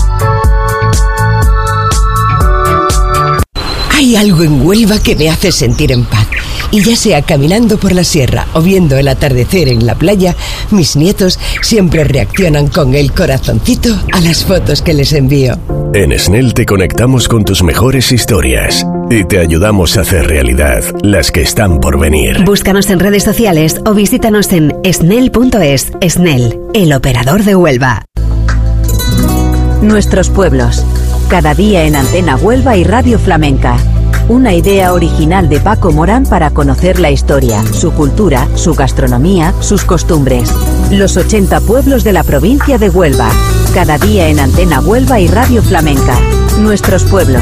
Hay algo en Huelva que me hace sentir en paz. Y ya sea caminando por la sierra o viendo el atardecer en la playa, mis nietos siempre reaccionan con el corazoncito a las fotos que les envío. En SNEL te conectamos con tus mejores historias y te ayudamos a hacer realidad las que están por venir. Búscanos en redes sociales o visítanos en snel.es. SNEL, el operador de Huelva. Nuestros pueblos. Cada día en Antena Huelva y Radio Flamenca. Una idea original de Paco Morán para conocer la historia, su cultura, su gastronomía, sus costumbres. Los 80 pueblos de la provincia de Huelva. Cada día en Antena Huelva y Radio Flamenca. Nuestros pueblos.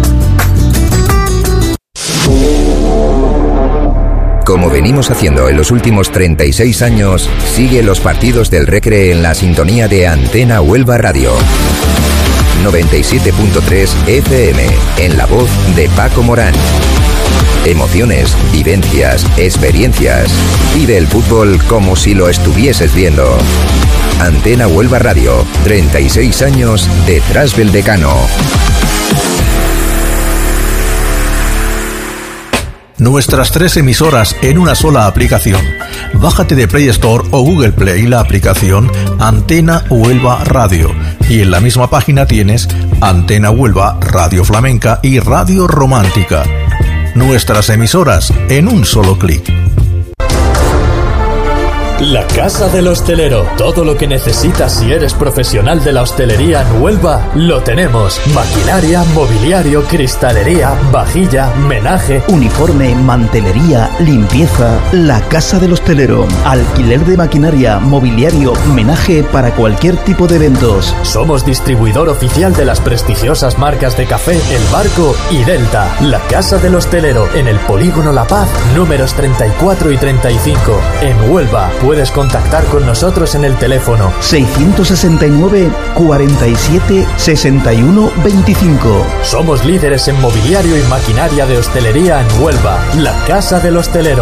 Como venimos haciendo en los últimos 36 años, sigue los partidos del Recre en la sintonía de Antena Huelva Radio. 97.3 FM, en la voz de Paco Morán. Emociones, vivencias, experiencias. Vive el fútbol como si lo estuvieses viendo. Antena Huelva Radio, 36 años detrás del decano. Nuestras 3 emisoras en una sola aplicación. Bájate de Play Store o Google Play la aplicación Antena Huelva Radio. Y en la misma página tienes Antena Huelva, Radio Flamenca y Radio Romántica. Nuestras emisoras en un solo clic. La Casa del Hostelero. Todo lo que necesitas si eres profesional de la hostelería en Huelva, lo tenemos. Maquinaria, mobiliario, cristalería, vajilla, menaje, uniforme, mantelería, limpieza. La Casa del Hostelero. Alquiler de maquinaria, mobiliario, menaje para cualquier tipo de eventos. Somos distribuidor oficial de las prestigiosas marcas de café El Barco y Delta. La Casa del Hostelero, en el Polígono La Paz, números 34 y 35, en Huelva. Puedes contactar con nosotros en el teléfono 669 47 61 25. Somos líderes en mobiliario y maquinaria de hostelería en Huelva. La Casa del Hostelero.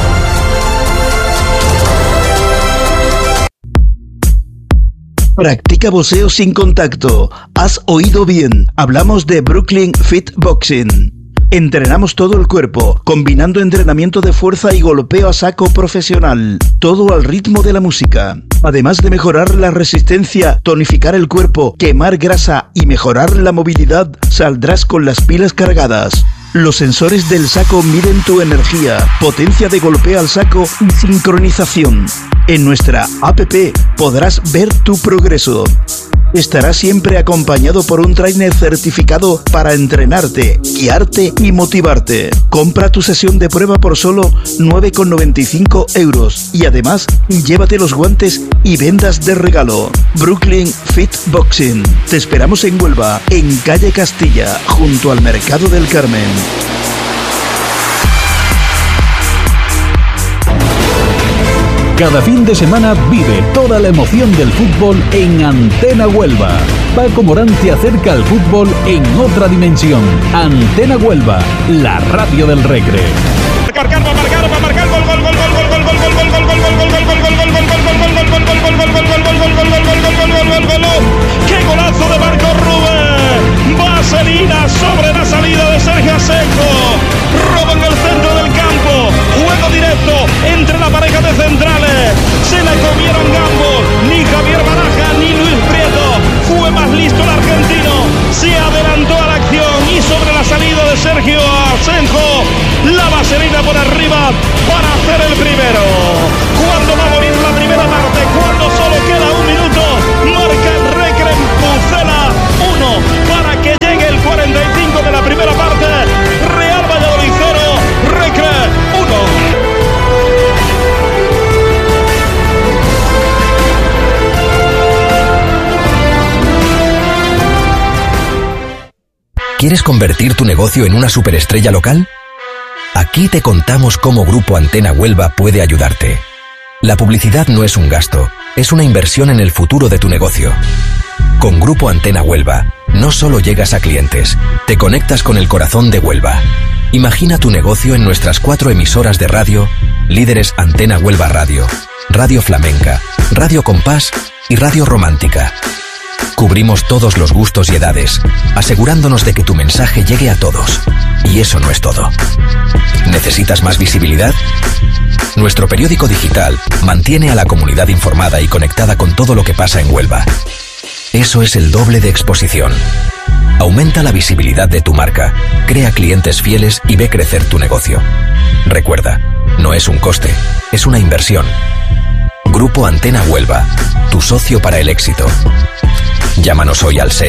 Practica boxeo sin contacto. Has oído bien. Hablamos de Brooklyn Fit Boxing. Entrenamos todo el cuerpo, combinando entrenamiento de fuerza y golpeo a saco profesional, todo al ritmo de la música. Además de mejorar la resistencia, tonificar el cuerpo, quemar grasa y mejorar la movilidad, saldrás con las pilas cargadas. Los sensores del saco miden tu energía, potencia de golpeo al saco y sincronización. En nuestra app podrás ver tu progreso. estará siempre acompañado por un trainer certificado para entrenarte, guiarte y motivarte. Compra tu sesión de prueba por solo 9,95 € y además llévate los guantes y vendas de regalo. Brooklyn Fit Boxing. Te esperamos en Huelva, en calle Castilla, junto al Mercado del Carmen. Cada fin de semana vive toda la emoción del fútbol en Antena Huelva. Paco Morán te acerca al fútbol en otra dimensión. Antena Huelva, la radio del Recre. ¡Qué golazo de Marcos Rubén! Vaselina sobre la salida de Sergio Asenjo. Roba en el centro del campo. Juego directo entre la pareja de centrales. Se la comieron ambos. Ni Javier Baraja ni Luis Prieto. Fue más listo el argentino. Se adelantó a la acción y sobre la salida de Sergio Asenjo, la vaselina por arriba para hacer el primero. ¿Cuándo va a morir la primera parte? Cuando solo queda un minuto. Marca el Recre en Pucela 1 para que llegue el 45 de la primera parte. Real Valladolid 0, Recre 1. ¿Quieres convertir tu negocio en una superestrella local? Aquí te contamos cómo Grupo Antena Huelva puede ayudarte. La publicidad no es un gasto, es una inversión en el futuro de tu negocio. Con Grupo Antena Huelva, no solo llegas a clientes, te conectas con el corazón de Huelva. Imagina tu negocio en nuestras 4 emisoras de radio, líderes Antena Huelva Radio, Radio Flamenca, Radio Compás y Radio Romántica. Cubrimos todos los gustos y edades, asegurándonos de que tu mensaje llegue a todos. Y eso no es todo. ¿Necesitas más visibilidad? Nuestro periódico digital mantiene a la comunidad informada y conectada con todo lo que pasa en Huelva. Eso es el doble de exposición. Aumenta la visibilidad de tu marca, crea clientes fieles y ve crecer tu negocio. Recuerda, no es un coste, es una inversión. Grupo Antena Huelva, tu socio para el éxito. Llámanos hoy al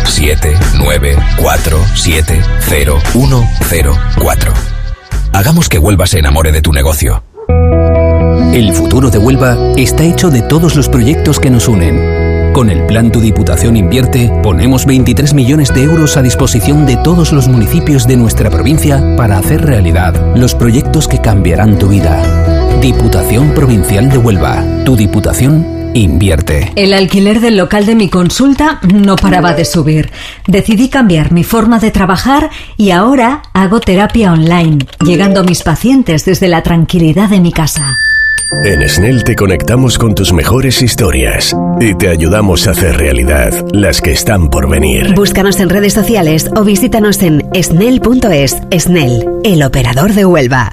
679470104. Hagamos que Huelva se enamore de tu negocio. El futuro de Huelva está hecho de todos los proyectos que nos unen. Con el Plan Tu Diputación Invierte, ponemos 23 millones de euros a disposición de todos los municipios de nuestra provincia para hacer realidad los proyectos que cambiarán tu vida. Diputación Provincial de Huelva. Tu Diputación invierte. El alquiler del local de mi consulta no paraba de subir. Decidí cambiar mi forma de trabajar y ahora hago terapia online, llegando a mis pacientes desde la tranquilidad de mi casa. En SNEL te conectamos con tus mejores historias y te ayudamos a hacer realidad las que están por venir. Búscanos en redes sociales o visítanos en snel.es. SNEL, el operador de Huelva.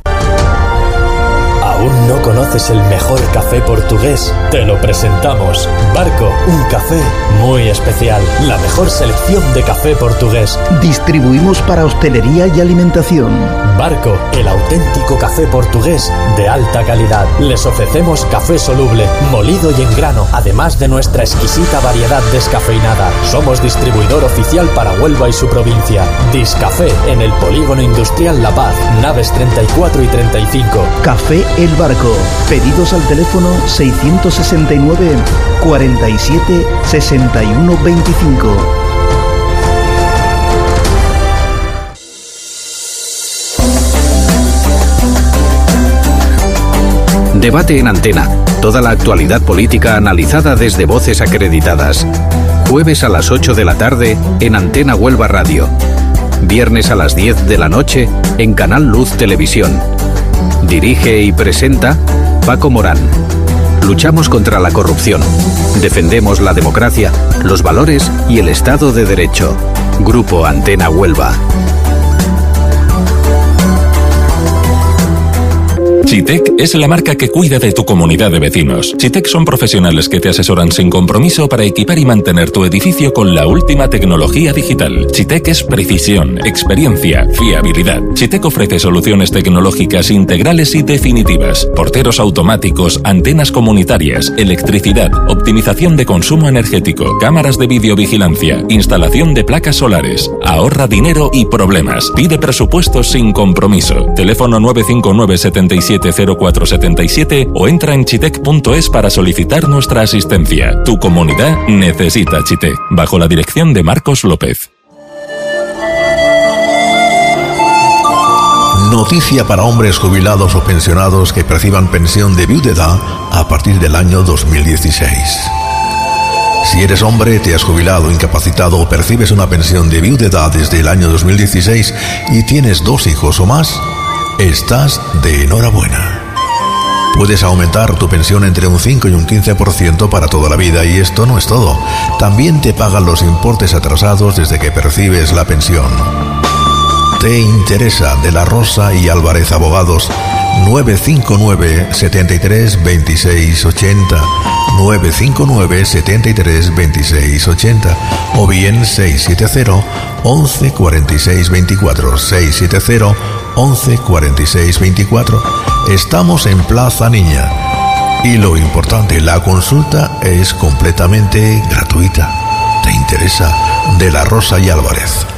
¿Aún no conoces el mejor café portugués? Te lo presentamos. Barco, un café muy especial. La mejor selección de café portugués. Distribuimos para hostelería y alimentación. Barco, el auténtico café portugués de alta calidad. Les ofrecemos café soluble, molido y en grano, además de nuestra exquisita variedad descafeinada. Somos distribuidor oficial para Huelva y su provincia. Discafé en el Polígono Industrial La Paz, naves 34 y 35. Café El Barco. Pedidos al teléfono 669 47 61 25. Debate en Antena. Toda la actualidad política analizada desde voces acreditadas. Jueves a las 8 de la tarde en Antena Huelva Radio. Viernes a las 10 de la noche en Canal Luz Televisión. Dirige y presenta Paco Morán. Luchamos contra la corrupción. Defendemos la democracia, los valores y el Estado de Derecho. Grupo Antena Huelva. Chitec es la marca que cuida de tu comunidad de vecinos. Chitec son profesionales que te asesoran sin compromiso para equipar y mantener tu edificio con la última tecnología digital. Chitec es precisión, experiencia, fiabilidad. Chitec ofrece soluciones tecnológicas integrales y definitivas. Porteros automáticos, antenas comunitarias, electricidad, optimización de consumo energético, cámaras de videovigilancia, instalación de placas solares. Ahorra dinero y problemas. Pide presupuestos sin compromiso. Teléfono 959 770477 o entra en chitec.es para solicitar nuestra asistencia. Tu comunidad necesita Chitec. Bajo la dirección de Marcos López. Noticia para hombres jubilados o pensionados que perciban pensión de viudedad a partir del año 2016. Si eres hombre, te has jubilado, incapacitado o percibes una pensión de viudedad desde el año 2016 y tienes 2 hijos o más, estás de enhorabuena. Puedes aumentar tu pensión entre un 5 y un 15% para toda la vida, y esto no es todo. También te pagan los importes atrasados desde que percibes la pensión. ¿Te interesa? De la Rosa y Álvarez Abogados, 959 73 26 80, 959 73 26 80, o bien 670 11 46 24, 670 11 46 24. Estamos en Plaza Niña. Y lo importante, la consulta es completamente gratuita. ¿Te interesa? De la Rosa y Álvarez.